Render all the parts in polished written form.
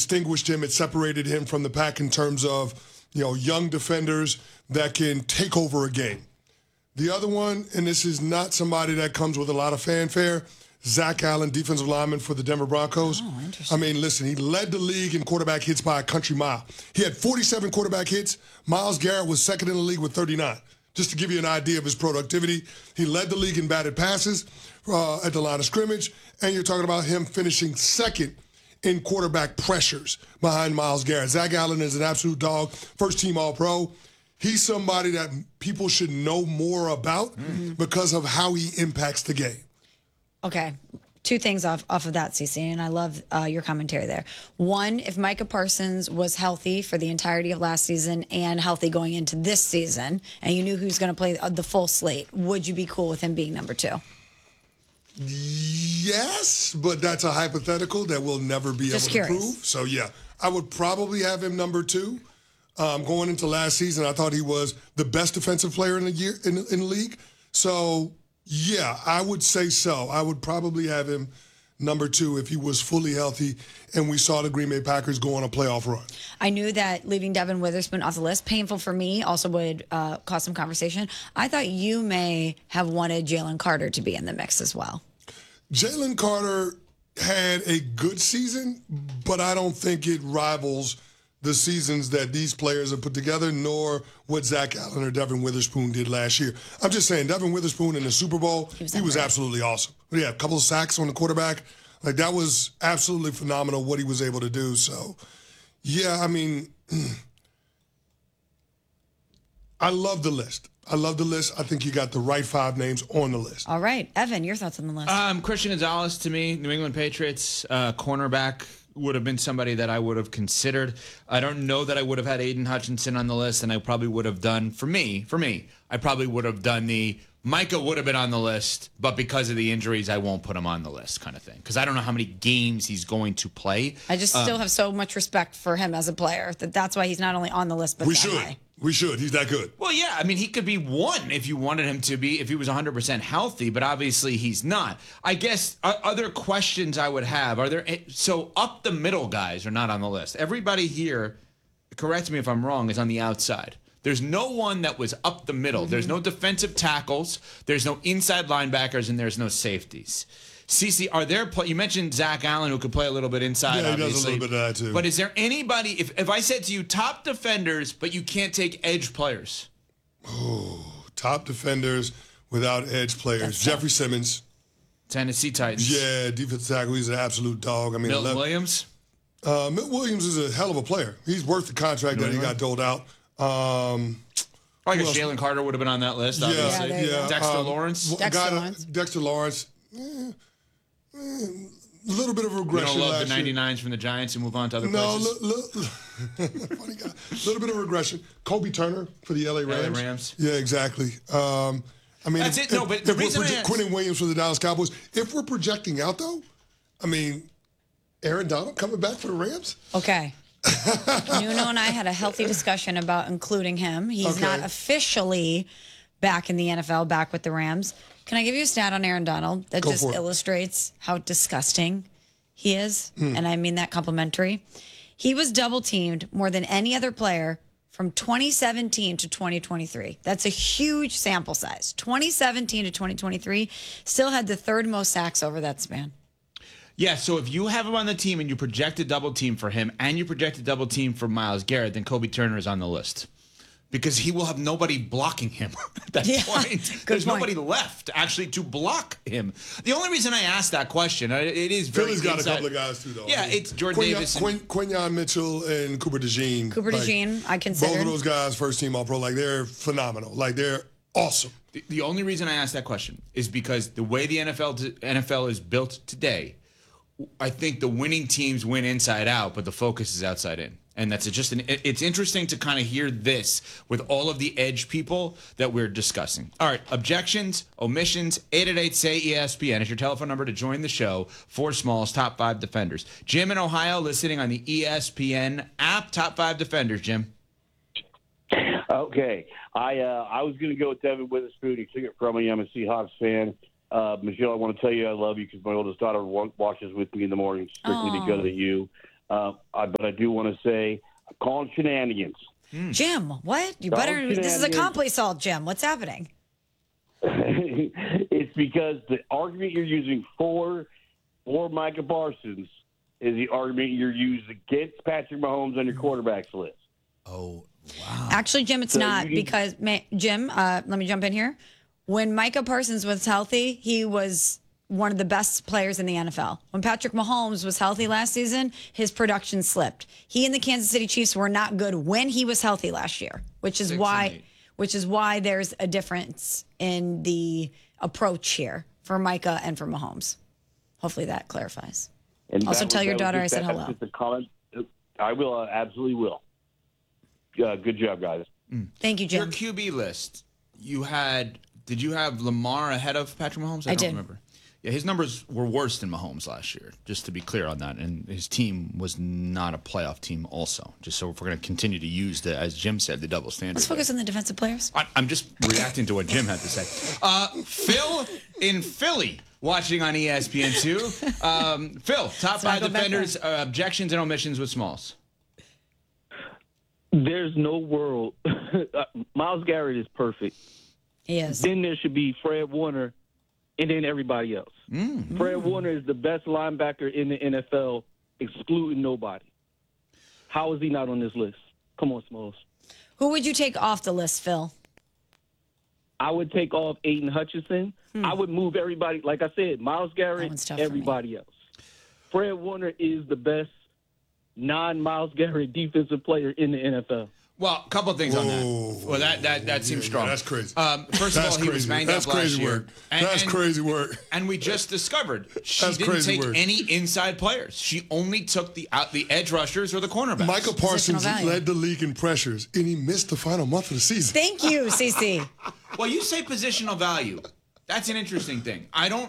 distinguished him. It separated him from the pack in terms of, young defenders that can take over a game. The other one, and this is not somebody that comes with a lot of fanfare, Zach Allen, defensive lineman for the Denver Broncos. Oh, interesting. I mean, listen, he led the league in quarterback hits by a country mile. He had 47 quarterback hits. Myles Garrett was second in the league with 39. Just to give you an idea of his productivity, he led the league in batted passes at the line of scrimmage, and you're talking about him finishing second in quarterback pressures behind Myles Garrett. Zach Allen is an absolute dog, first-team All-Pro. He's somebody that people should know more about because of how he impacts the game. Okay. Two things off of that, CC, and I love your commentary there. One, if Micah Parsons was healthy for the entirety of last season and healthy going into this season, and you knew who's going to play the full slate, would you be cool with him being number 2? Yes, but that's a hypothetical that we'll never be able to prove. So, yeah, I would probably have him number 2. Going into last season, I thought he was the best defensive player in the year in the league. So, yeah, I would say so. I would probably have him number 2 if he was fully healthy and we saw the Green Bay Packers go on a playoff run. I knew that leaving Devin Witherspoon off the list, painful for me, also would cause some conversation. I thought you may have wanted Jalen Carter to be in the mix as well. Jalen Carter had a good season, but I don't think it rivals the seasons that these players have put together, nor what Zach Allen or Devin Witherspoon did last year. I'm just saying, Devin Witherspoon in the Super Bowl, he was absolutely awesome. Yeah, a couple of sacks on the quarterback. Like, that was absolutely phenomenal what he was able to do. So, yeah, I mean, I love the list. I love the list. I think you got the right 5 names on the list. All right. Evan, your thoughts on the list? Christian Gonzalez, to me, New England Patriots, cornerback, would have been somebody that I would have considered. I don't know that I would have had Aiden Hutchinson on the list, and I probably would have done, for me, I probably would have done the Micah would have been on the list, but because of the injuries, I won't put him on the list kind of thing. Because I don't know how many games he's going to play. I just still have so much respect for him as a player that's why he's not only on the list, but high. We should. He's that good. Well, yeah. I mean, he could be 1 if you wanted him to be, if he was 100% healthy, but obviously he's not. I guess other questions I would have, so up the middle guys are not on the list. Everybody here, correct me if I'm wrong, is on the outside. There's no one that was up the middle. There's no defensive tackles. There's no inside linebackers, and there's no safeties. CeCe, are there you mentioned Zach Allen, who could play a little bit inside, yeah, he obviously. does a little bit of that, too. But is there anybody, if I said to you, top defenders, but you can't take edge players? Oh, top defenders without edge players. Jeffrey Simmons. Tennessee Titans. Yeah, defensive tackle. He's an absolute dog. I mean, Milton Williams? Milton Williams is a hell of a player. He's worth the contract that he got doled out. I guess Jalen Carter would have been on that list, obviously. Yeah. Dexter Lawrence? Dexter Lawrence. A little bit of regression. You don't love the last year. 99s from the Giants and move on to other places? Funny guy. A little bit of regression. Kobe Turner for the LA Rams. Yeah, exactly. I mean, that's it. No, but the reason Quentin Williams for the Dallas Cowboys. If we're projecting out, though, I mean, Aaron Donald coming back for the Rams? Okay. Nuno and I had a healthy discussion about including him. He's not officially back in the NFL, back with the Rams. Can I give you a stat on Aaron Donald that just illustrates how disgusting he is? And I mean that complimentary. He was double teamed more than any other player from 2017 to 2023. That's a huge sample size. 2017 to 2023 still had the 3rd most sacks over that span. Yeah, so if you have him on the team and you project a double team for him and you project a double team for Myles Garrett, then Kobe Turner is on the list. Because he will have nobody blocking him at that point. There's nobody left, actually, to block him. The only reason I asked that question, it is very Philly's got a couple of guys, too, though. Yeah, it's Jordan Davis. Quinyon Mitchell and Cooper DeJean. Cooper DeJean, I consider. Both of those guys, first-team All-Pro, like, they're phenomenal. Like, they're awesome. The only reason I asked that question is because the way the NFL is built today, I think the winning teams win inside out, but the focus is outside in. And that's it's interesting to kind of hear this with all of the edge people that we're discussing. All right, objections, omissions, 888-SAY-ESPN is your telephone number to join the show for Small's Top 5 Defenders. Jim in Ohio listening on the ESPN app. Top 5 Defenders, Jim. Okay. I was going to go with Devin Witherspoon. He took it from me. I'm a Seahawks fan. Michelle, I want to tell you I love you because my oldest daughter watches with me in the morning strictly because of you. But I do want to say, I'm calling shenanigans. Jim, what? You better. This is a complete assault, Jim. What's happening? It's because the argument you're using for Micah Parsons is the argument you're using against Patrick Mahomes on your quarterbacks list. Oh, wow. Actually, Jim, it's not because, Jim, let me jump in here. When Micah Parsons was healthy, he was one of the best players in the NFL. When Patrick Mahomes was healthy last season, his production slipped. He and the Kansas City Chiefs were not good when he was healthy last year, which is why there's a difference in the approach here for Micah and for Mahomes. Hopefully that clarifies. And also tell your daughter I said hello. I will, absolutely will. Good job, guys. Thank you, Jim. Your QB list, did you have Lamar ahead of Patrick Mahomes? I don't remember. Yeah, his numbers were worse than Mahomes last year, just to be clear on that. And his team was not a playoff team also, just so if we're going to continue to use, as Jim said, the double standard. Let's focus on the defensive players. I'm just reacting to what Jim had to say. Phil in Philly, watching on ESPN2. Phil, top 5 defenders, objections and omissions with Smalls. There's no world. Myles Garrett is perfect. He is. Then there should be Fred Warner, and then everybody else. Fred Warner is the best linebacker in the NFL, excluding nobody. How is he not on this list? Come on, Smalls. Who would you take off the list, Phil? I would take off Aiden Hutchinson. I would move everybody. Like I said, Myles Garrett, everybody else. Fred Warner is the best non-Myles Garrett defensive player in the NFL. Well, a couple of things on that. Well, that seems strong. That's crazy. First of all, he was banged up last year. That's crazy work. And we just discovered she didn't take any inside players. She only took the edge rushers or the cornerbacks. Michael Parsons led the league in pressures, and he missed the final month of the season. Thank you, CC. Well, you say positional value. That's an interesting thing.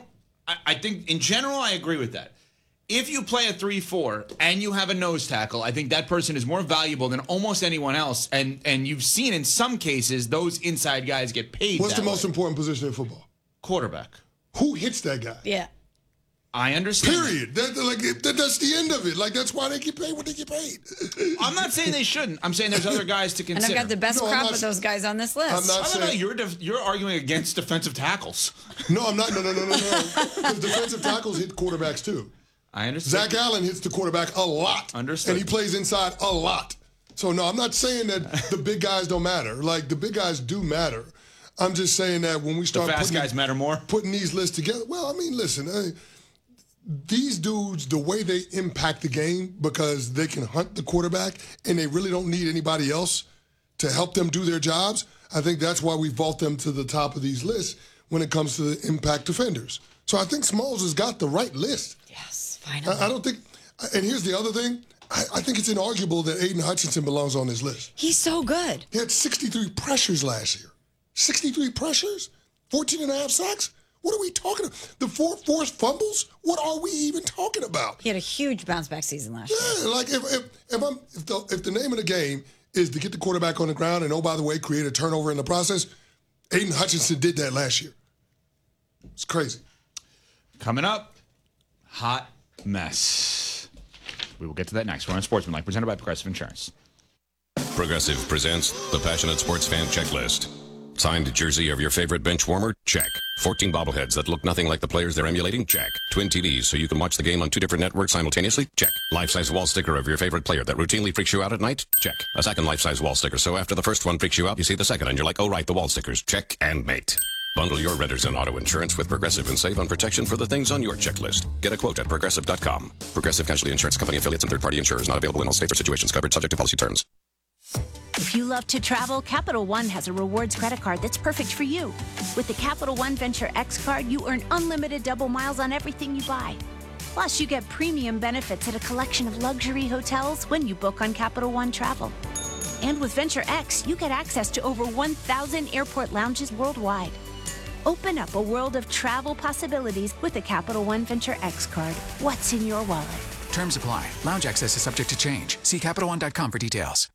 I think in general I agree with that. If you play a 3-4 and you have a nose tackle, I think that person is more valuable than almost anyone else. And you've seen in some cases those inside guys get paid. What's the most important position in football? Quarterback. Who hits that guy? Yeah. I understand. Period. That's the end of it. That's why they get paid what they get paid. I'm not saying they shouldn't. I'm saying there's other guys to consider. And I've got the best crop of those guys on this list. I'm not saying you're arguing against defensive tackles. No, I'm not. No. Because defensive tackles hit quarterbacks too. I understand. Zach Allen hits the quarterback a lot. Understood. And he plays inside a lot. So, no, I'm not saying that the big guys don't matter. The big guys do matter. I'm just saying that when we start the fast guys matter more? Putting these lists together. Well, I mean, listen, these dudes, the way they impact the game because they can hunt the quarterback and they really don't need anybody else to help them do their jobs, I think that's why we vault them to the top of these lists when it comes to the impact defenders. So I think Smalls has got the right list. Yes. Finally. I don't think, and here's the other thing, I think it's inarguable that Aiden Hutchinson belongs on this list. He's so good. He had 63 pressures last year. 63 pressures? 14 and a half sacks? What are we talking about? The 4 forced fumbles? What are we even talking about? He had a huge bounce back season last year. Yeah, if the name of the game is to get the quarterback on the ground and, oh, by the way, create a turnover in the process, Aiden Hutchinson did that last year. It's crazy. Coming up, hot mess. We will get to that next. We're on Sportsmanlike, presented by Progressive Insurance. Progressive presents the Passionate Sports Fan Checklist. Signed jersey of your favorite bench warmer? Check. 14 bobbleheads that look nothing like the players they're emulating? Check. Twin TVs so you can watch the game on 2 different networks simultaneously? Check. Life-size wall sticker of your favorite player that routinely freaks you out at night? Check. A second life-size wall sticker so after the first one freaks you out, you see the second and you're like, oh right, the wall stickers. Check and mate. Bundle your renters and auto insurance with Progressive and save on protection for the things on your checklist. Get a quote at Progressive.com. Progressive Casualty Insurance Company affiliates and third-party insurers not available in all states or situations covered subject to policy terms. If you love to travel, Capital One has a rewards credit card that's perfect for you. With the Capital One Venture X card, you earn unlimited double miles on everything you buy. Plus, you get premium benefits at a collection of luxury hotels when you book on Capital One Travel. And with Venture X, you get access to over 1,000 airport lounges worldwide. Open up a world of travel possibilities with the Capital One Venture X card. What's in your wallet? Terms apply. Lounge access is subject to change. See CapitalOne.com for details.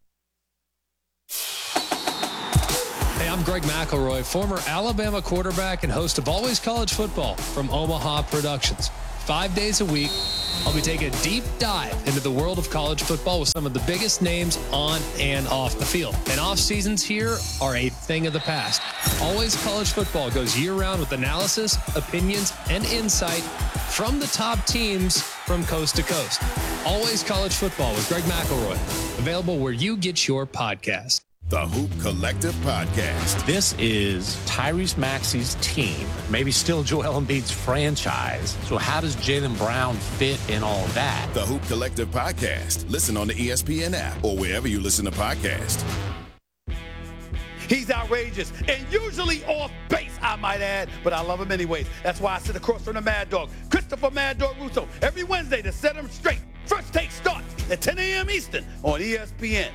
Hey, I'm Greg McElroy, former Alabama quarterback and host of Always College Football from Omaha Productions. 5 days a week, I'll be taking a deep dive into the world of college football with some of the biggest names on and off the field. And off seasons here are a thing of the past. Always College Football goes year-round with analysis, opinions, and insight from the top teams from coast to coast. Always College Football with Greg McElroy. Available where you get your podcast. The Hoop Collective Podcast. This is Tyrese Maxey's team, maybe still Joel Embiid's franchise. So how does Jaylen Brown fit in all that? The Hoop Collective Podcast. Listen on the ESPN app or wherever you listen to podcasts. He's outrageous and usually off base, I might add, but I love him anyways. That's why I sit across from the Mad Dog, Christopher Mad Dog Russo, every Wednesday to set him straight. First Take starts at 10 a.m. Eastern on ESPN.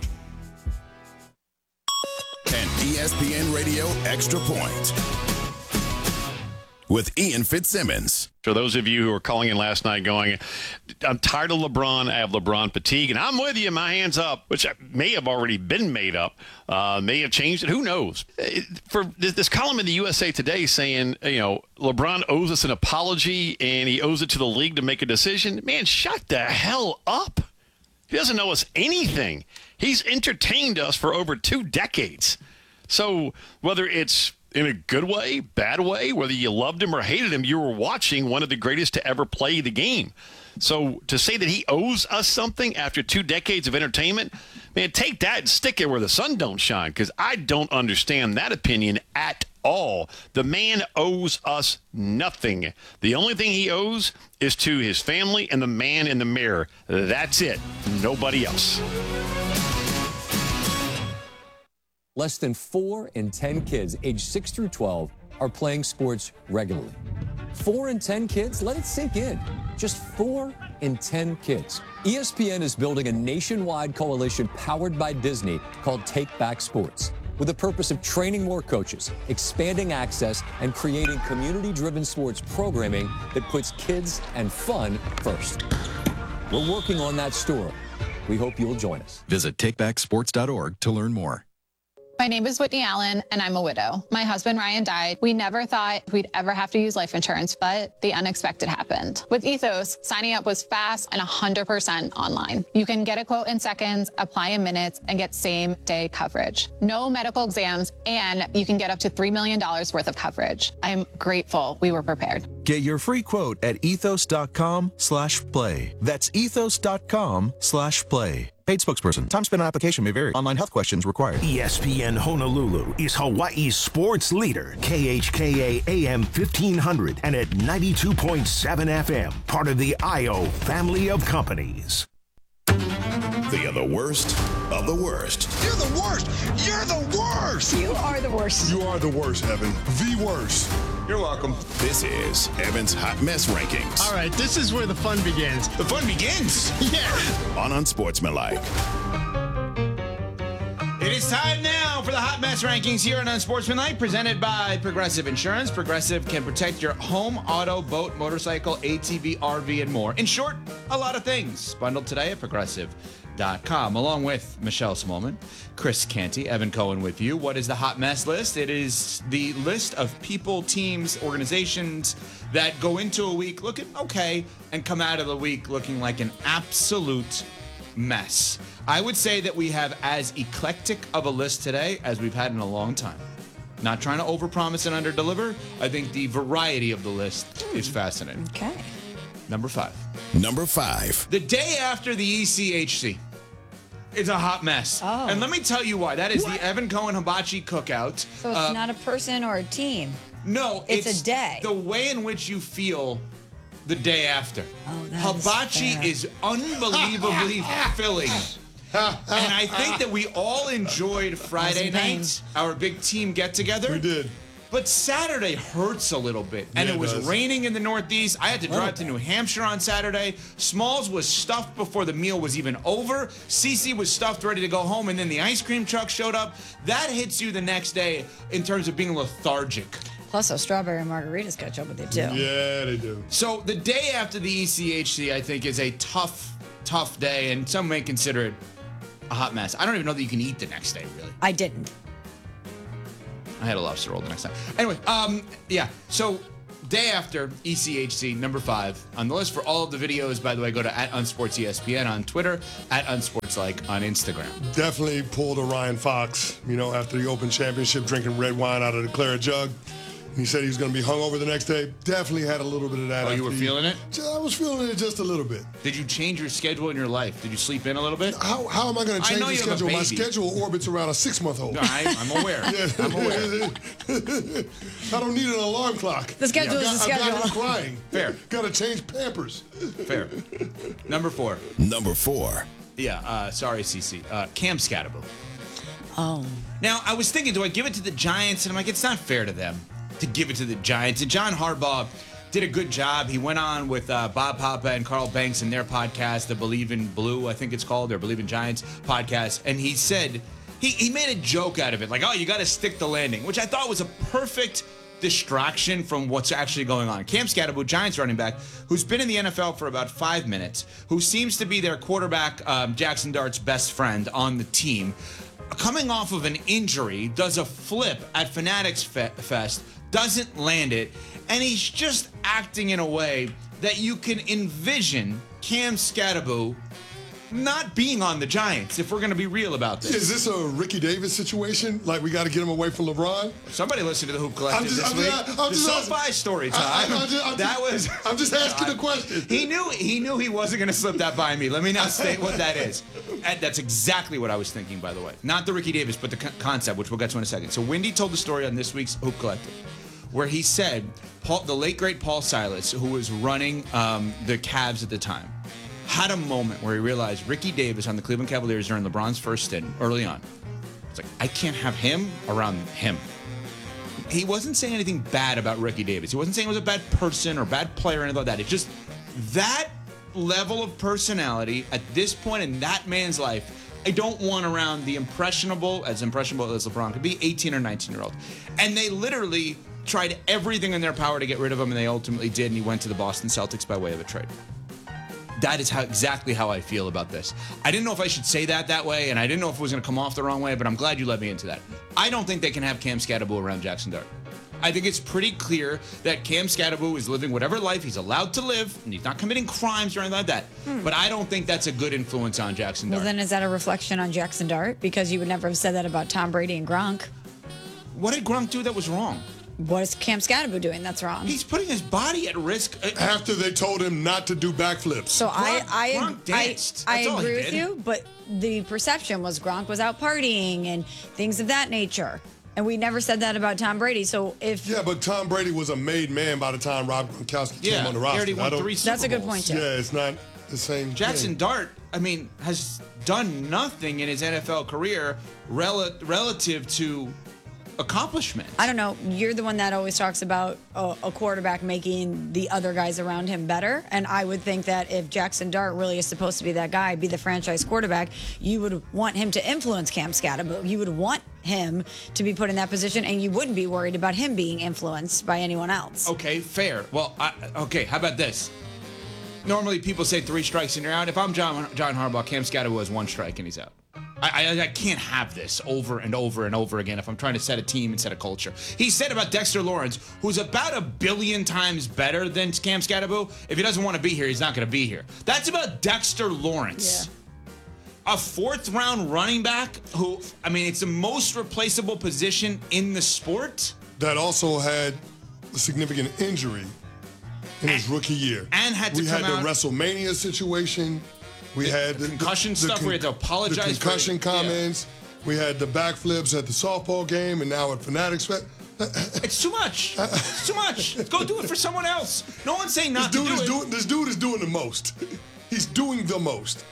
And ESPN Radio Extra Point with Ian Fitzsimmons. For those of you who are calling in last night going, I'm tired of LeBron, I have LeBron fatigue, and I'm with you, my hands up, which may have already been made up, may have changed it, who knows? For this column in the USA Today saying, LeBron owes us an apology and he owes it to the league to make a decision. Man, shut the hell up. He doesn't owe us anything. He's entertained us for over 2 decades. So whether it's in a good way, bad way, whether you loved him or hated him, you were watching one of the greatest to ever play the game. So to say that he owes us something after 2 decades of entertainment, man, take that and stick it where the sun don't shine, because I don't understand that opinion at all. The man owes us nothing. The only thing he owes is to his family and the man in the mirror. That's it. Nobody else. Less than 4 in 10 kids aged 6 through 12 are playing sports regularly. 4 in 10 kids? Let it sink in. Just 4 in 10 kids. ESPN is building a nationwide coalition powered by Disney called Take Back Sports, with the purpose of training more coaches, expanding access, and creating community-driven sports programming that puts kids and fun first. We're working on that story. We hope you'll join us. Visit takebacksports.org to learn more. My name is Whitney Allen, and I'm a widow. My husband, Ryan, died. We never thought we'd ever have to use life insurance, but the unexpected happened. With Ethos, signing up was fast and 100% online. You can get a quote in seconds, apply in minutes, and get same-day coverage. No medical exams, and you can get up to $3 million worth of coverage. I'm grateful we were prepared. Get your free quote at ethos.com/play. That's ethos.com/play. Paid spokesperson. Time spent on application may vary. Online health questions required. ESPN Honolulu is Hawaii's sports leader. KHKA AM 1500 and at 92.7 FM. Part of the IO family of companies. They are the worst of the worst. You're the worst. You're the worst. You are the worst. You are the worst, Evan. The worst. You're welcome. This is Evan's Hot Mess Rankings. All right, this is where the fun begins. The fun begins? Yeah. On Unsportsmanlike. It is time now for the Hot Mess Rankings here on Unsportsmanlike, presented by Progressive Insurance. Progressive can protect your home, auto, boat, motorcycle, ATV, RV, and more. In short, a lot of things. Bundled today at Progressive.com. Along with Michelle Smallman, Chris Canty, Evan Cohen with you. What is the Hot Mess list? It is the list of people, teams, organizations that go into a week looking okay and come out of the week looking like an absolute mess. I would say that we have as eclectic of a list today as we've had in a long time. Not trying to overpromise and underdeliver. I think the variety of the list is fascinating. Okay. Number 5. Number 5. The day after the ECHC. It's a hot mess. Oh. And let me tell you why. That is the Evan Cohen Hibachi Cookout. So it's not a person or a team. No, it's a day. The way in which you feel the day after. Oh, Hibachi is unbelievably filling. And I think that we all enjoyed Friday night, our big team get-together. We did. But Saturday hurts a little bit. And Yeah, it was does. raining in the Northeast. I had to drive to New Hampshire on Saturday. Smalls was stuffed before the meal was even over. Cece was stuffed, ready to go home, and then the ice cream truck showed up. That hits you the next day in terms of being lethargic. Plus, those strawberry margaritas catch up with you, too. Yeah, they do. So the day after the ECHC, I think, is a tough day, and some may consider it a hot mess. I don't even know that you can eat the next day, really. I didn't. I had a lobster roll the next time. Anyway, yeah. So day after ECHC, number 5 on the list. For all of the videos, by the way, go to @UnsportsESPN on Twitter, @UnsportsLike on Instagram. Definitely pulled a Ryan Fox, after the Open Championship, drinking red wine out of the claret jug. He said he was going to be hungover the next day. Definitely had a little bit of that. Oh, you were feeling it? I was feeling it just a little bit. Did you change your schedule in your life? Did you sleep in a little bit? How am I going to change the schedule? My schedule orbits around a 6-month-old. No, I'm aware. I'm aware. I don't need an alarm clock. The schedule is the schedule. I've got him crying. Fair. Got to change Pampers. Fair. Number 4. Number 4. Yeah, sorry, CC. Cam Skattebo. Oh. Now, I was thinking, do I give it to the Giants? And I'm like, it's not fair to them to give it to the Giants. And John Harbaugh did a good job. He went on with Bob Papa and Carl Banks in their podcast, the Believe in Blue, I think it's called, their Believe in Giants podcast. And he said, he made a joke out of it, like, oh, you got to stick the landing, which I thought was a perfect distraction from what's actually going on. Cam Skattebo, Giants running back, who's been in the NFL for about 5 minutes, who seems to be their quarterback, Jackson Dart's best friend on the team, coming off of an injury, does a flip at Fanatics Fest, doesn't land it, and he's just acting in a way that you can envision Cam Skattebo not being on the Giants, if we're going to be real about this. Is this a Ricky Davis situation? Like, we got to get him away from LeBron? Somebody listened to the Hoop Collective this week. The SoFi story time. I'm just asking the question. He knew he wasn't going to slip that by me. Let me not state what that is. And that's exactly what I was thinking, by the way. Not the Ricky Davis, but the concept, which we'll get to in a second. So Wendy told the story on this week's Hoop Collective, where he said the late, great Paul Silas, who was running the Cavs at the time, had a moment where he realized Ricky Davis on the Cleveland Cavaliers during LeBron's first stint early on. It's like, I can't have him around him. He wasn't saying anything bad about Ricky Davis. He wasn't saying he was a bad person or bad player or anything like that. It's just that level of personality at this point in that man's life, I don't want around the impressionable as LeBron could be, 18 or 19-year-old. And they literally tried everything in their power to get rid of him, and they ultimately did, and he went to the Boston Celtics by way of a trade. That is exactly how I feel about this. I didn't know if I should say that way, and I didn't know if it was going to come off the wrong way, but I'm glad you led me into that. I don't think they can have Cam Skattebo around Jackson Dart. I think it's pretty clear that Cam Skattebo is living whatever life he's allowed to live, and he's not committing crimes or anything like that. But I don't think that's a good influence on Jackson Dart. Well, then is that a reflection on Jackson Dart? Because you would never have said that about Tom Brady and Gronk. What did Gronk do that was wrong? What is Cam Skattebo doing that's wrong? He's putting his body at risk. After they told him not to do backflips. So Gronk danced. I That's all he agree with did. you, but the perception was Gronk was out partying and things of that nature. And we never said that about Tom Brady. So if but Tom Brady was a made man by the time Rob Gronkowski came on the roster. He already won 3 Super That's a good Bowls. point, too. Yeah, it's not the same Jackson thing. Dart, has done nothing in his NFL career relative to accomplishment. I don't know. You're the one that always talks about a quarterback making the other guys around him better. And I would think that if Jackson Dart really is supposed to be that guy, be the franchise quarterback, you would want him to influence Cam Skattebo. You would want him to be put in that position, and you wouldn't be worried about him being influenced by anyone else. Okay, fair. Well, how about this? Normally people say 3 strikes and you're out. If I'm John Harbaugh, Cam Skattebo has 1 strike and he's out. I can't have this over and over and over again if I'm trying to set a team and set a culture. He said about Dexter Lawrence, who's about 1 billion times better than Cam Skattebo, if he doesn't want to be here, he's not going to be here. That's about Dexter Lawrence. Yeah. A 4th-round running back who, it's the most replaceable position in the sport. That also had a significant injury in his rookie year. And had to we come had out. The WrestleMania situation. We had the concussion stuff. We had to apologize. The concussion comments. Yeah. We had the backflips at the softball game, and now at Fanatics. It's too much. It's too much. Go do it for someone else. No one's saying not to do it. This dude is doing the most. He's doing the most.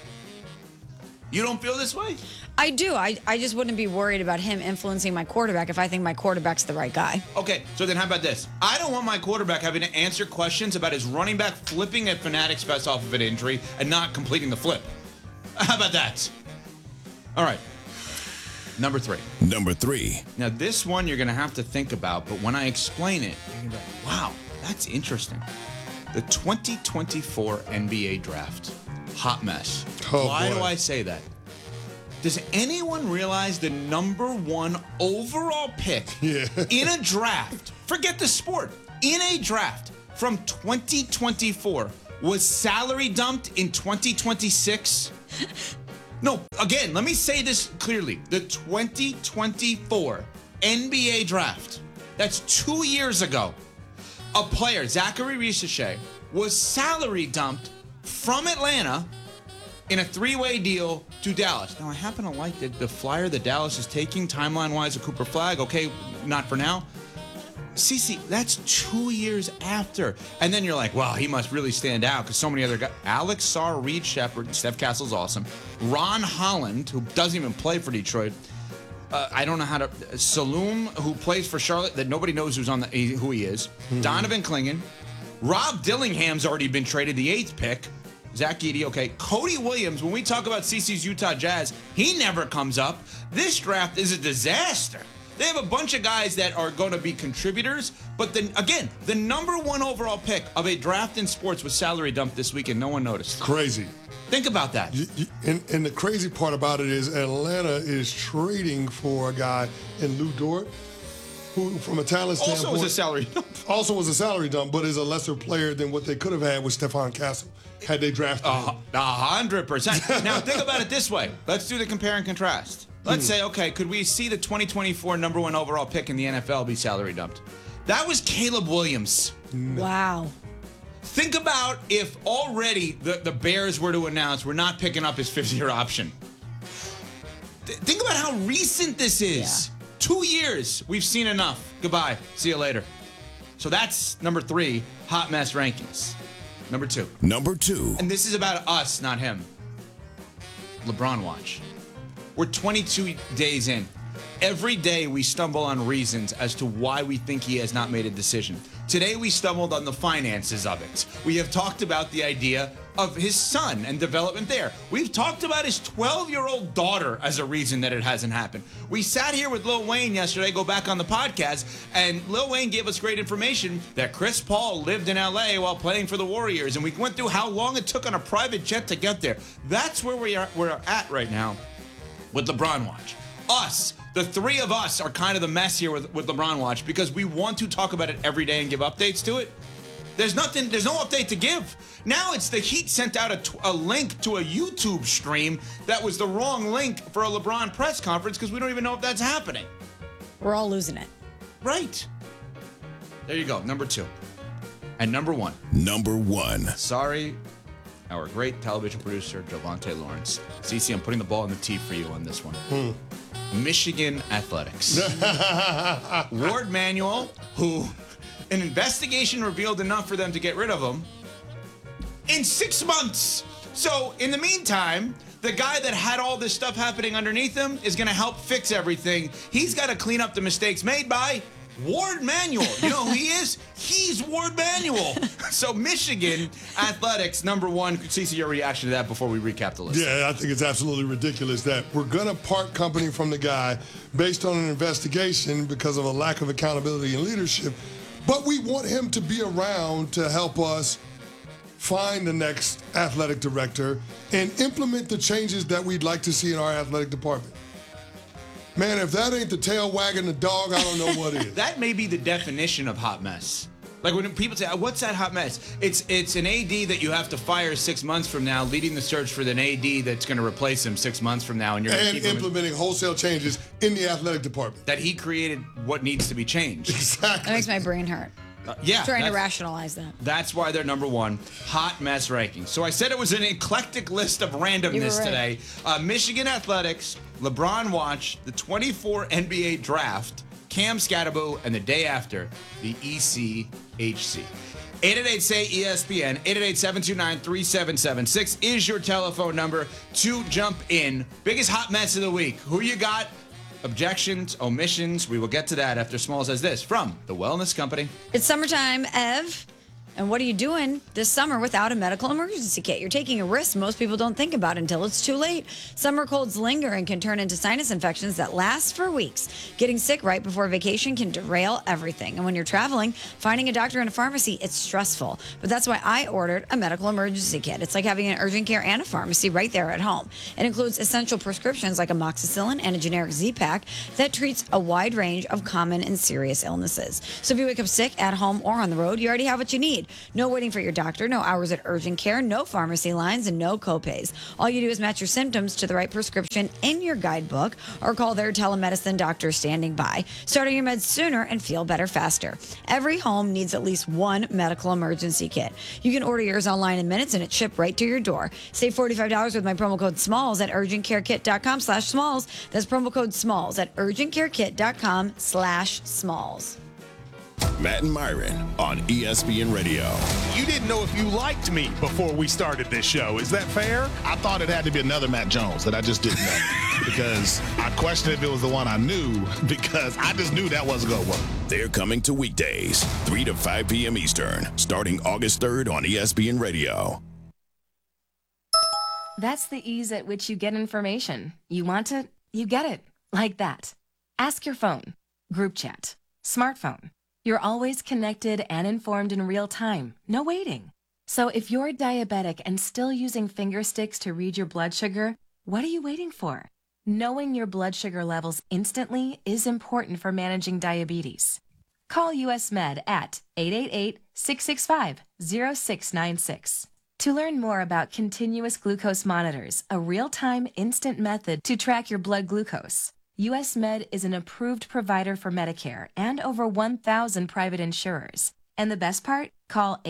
You don't feel this way? I do. I just wouldn't be worried about him influencing my quarterback if I think my quarterback's the right guy. Okay, so then how about this? I don't want my quarterback having to answer questions about his running back flipping at Fanatics Fest off of an injury and not completing the flip. How about that? All right. Number 3. Number 3. Now, this one you're going to have to think about, but when I explain it, you're going to be like, wow, that's interesting. The 2024 NBA Draft. Hot mess. Why do I say that? Does anyone realize the number 1 overall pick in a draft, forget the sport, in a draft from 2024 was salary dumped in 2026? No, again, let me say this clearly. The 2024 NBA draft, that's 2 years ago, a player, Zachary Risacher, was salary dumped from Atlanta in a three-way deal to Dallas. Now, I happen to like the flyer that Dallas is taking, timeline-wise, a Cooper Flag. Okay, not for now. CC, that's 2 years after. And then you're like, well, he must really stand out because so many other guys. Alex Sarr, Reed Shepherd, Steph Castle's awesome. Ron Holland, who doesn't even play for Detroit. I don't know how to. Saloom, who plays for Charlotte, that nobody knows who he is. Donovan Clingan. Rob Dillingham's already been traded, the 8th pick. Zach Edey, okay. Cody Williams, when we talk about CC's Utah Jazz, he never comes up. This draft is a disaster. They have a bunch of guys that are going to be contributors, but then again, the number 1 overall pick of a draft in sports was salary dumped this week, and no one noticed. Crazy. Think about that. And the crazy part about it is Atlanta is trading for a guy in Lou Dort, who, from a talent standpoint, also was a salary dump. Also was a salary dump, but is a lesser player than what they could have had with Stephon Castle had they drafted him. 100%. Now think about it this way. Let's do the compare and contrast. Let's say, okay, could we see the 2024 number 1 overall pick in the NFL be salary dumped? That was Caleb Williams. Wow. Think about if already the Bears were to announce we're not picking up his 5th-year option. Think about how recent this is. Yeah. 2 years. We've seen enough. Goodbye. See you later. So that's number 3, hot mess rankings. Number 2. Number 2. And this is about us, not him. LeBron watch. We're 22 days in. Every day we stumble on reasons as to why we think he has not made a decision. Today we stumbled on the finances of it. We have talked about the idea of his son and development there. We've talked about his 12-year-old daughter as a reason that it hasn't happened. We sat here with Lil Wayne yesterday, go back on the podcast, and Lil Wayne gave us great information that Chris Paul lived in LA while playing for the Warriors, and we went through how long it took on a private jet to get there. That's where we're at right now with LeBron watch. Us, the 3 of us, are kind of the mess here with LeBron watch because we want to talk about it every day and give updates to it. There's no update to give. Now it's the Heat sent out a link to a YouTube stream that was the wrong link for a LeBron press conference because we don't even know if that's happening. We're all losing it. Right. There you go, number 2. And number 1. Number 1. Sorry, our great television producer, Javante Lawrence. CeCe, I'm putting the ball in the tee for you on this one. Michigan Athletics. Ward Manuel, who an investigation revealed enough for them to get rid of him in 6 months. So in the meantime, the guy that had all this stuff happening underneath him is going to help fix everything. He's got to clean up the mistakes made by Ward Manuel. You know who he is? He's Ward Manuel. So Michigan Athletics, number 1. CeCe, your reaction to that before we recap the list? Yeah, I think it's absolutely ridiculous that we're going to part company from the guy based on an investigation because of a lack of accountability and leadership. But we want him to be around to help us find the next athletic director and implement the changes that we'd like to see in our athletic department. Man, if that ain't the tail wagging the dog, I don't know what is. That may be the definition of hot mess. Like when people say, what's that hot mess? It's an AD that you have to fire 6 months from now, leading the search for an AD that's going to replace him 6 months from now. And implementing wholesale changes in the athletic department. That he created what needs to be changed. Exactly. That makes my brain hurt. Yeah. Trying to rationalize that. That's why they're number 1. Hot mess rankings. So I said it was an eclectic list of randomness today. Michigan Athletics, LeBron watch, the 24 NBA draft, Cam Scatterbo, and the day after, the ECHC. 888-SAY-ESPN, 888-729-3776 is your telephone number to jump in. Biggest hot mess of the week. Who you got? Objections, omissions. We will get to that after Small says this from the Wellness Company. It's summertime, Ev. And what are you doing this summer without a medical emergency kit? You're taking a risk most people don't think about until it's too late. Summer colds linger and can turn into sinus infections that last for weeks. Getting sick right before vacation can derail everything. And when you're traveling, finding a doctor in a pharmacy, it's stressful. But that's why I ordered a medical emergency kit. It's like having an urgent care and a pharmacy right there at home. It includes essential prescriptions like amoxicillin and a generic Z-Pak that treats a wide range of common and serious illnesses. So if you wake up sick at home or on the road, you already have what you need. No waiting for your doctor, no hours at urgent care, no pharmacy lines, and no copays. All you do is match your symptoms to the right prescription in your guidebook or call their telemedicine doctor standing by. Starting your meds sooner and feel better faster. Every home needs at least one medical emergency kit. You can order yours online in minutes and it's shipped right to your door. Save $45 with my promo code SMALLS at urgentcarekit.com/smalls. That's promo code SMALLS at urgentcarekit.com/smalls. Matt and Myron on ESPN Radio. You didn't know if you liked me before we started this show. Is that fair? I thought it had to be another Matt Jones that I just didn't know because I questioned if it was the one I knew because I just knew that wasn't going to work. They're coming to weekdays, 3 to 5 p.m. Eastern, starting August 3rd on ESPN Radio. That's the ease at which you get information. You want it, you get it. Like that. Ask your phone. Group chat. Smartphone. You're always connected and informed in real time. No waiting. So if you're diabetic and still using finger sticks to read your blood sugar, what are you waiting for? Knowing your blood sugar levels instantly is important for managing diabetes. Call US Med at 888-665-0696. To learn more about continuous glucose monitors, a real-time instant method to track your blood glucose, US Med is an approved provider for Medicare and over 1,000 private insurers. And the best part? Call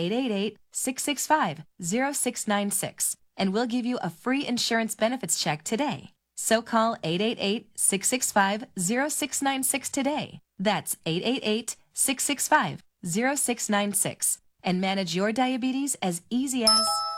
888-665-0696 and we'll give you a free insurance benefits check today. So call 888-665-0696 today. That's 888-665-0696 and manage your diabetes as easy as